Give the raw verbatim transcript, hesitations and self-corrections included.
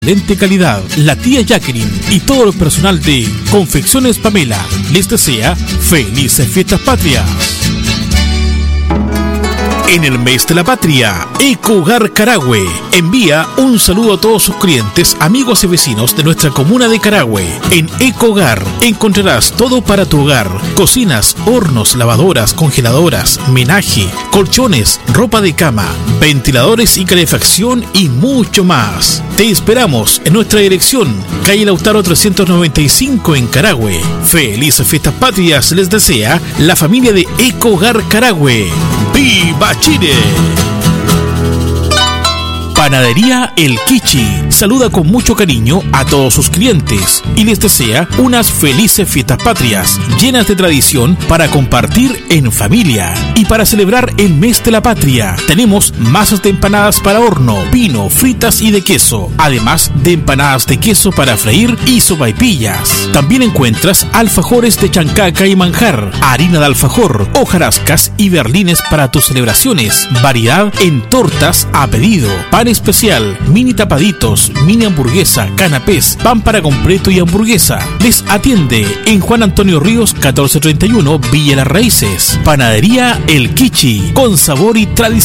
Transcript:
excelente calidad. La tía Jacqueline y todo el personal de Confecciones Pamela les desea felices fiestas patrias. En el mes de la patria, Ecohogar Carahue envía un saludo a todos sus clientes, amigos y vecinos de nuestra comuna de Carahue. En Ecohogar encontrarás todo para tu hogar: cocinas, hornos, lavadoras, congeladoras, menaje, colchones, ropa de cama, ventiladores y calefacción y mucho más. Te esperamos en nuestra dirección, calle Lautaro trescientos noventa y cinco en Carahue. Felices fiestas patrias les desea la familia de Ecohogar Carahue. ¡Viva Chile! Panadería El Kichi saluda con mucho cariño a todos sus clientes y les desea unas felices fiestas patrias llenas de tradición para compartir en familia. Y para celebrar el mes de la patria tenemos masas de empanadas para horno, pino, fritas y de queso, además de empanadas de queso para freír y sopaipillas. También encuentras alfajores de chancaca y manjar, harina de alfajor, hojarascas y berlines para tus celebraciones, variedad en tortas a pedido, pan especial, mini tapaditos, mini hamburguesa, canapés, pan para completo y hamburguesa. Les atiende en Juan Antonio Ríos catorce treinta y uno, Villa Las Raíces. Panadería El Kichi, con sabor y tradición.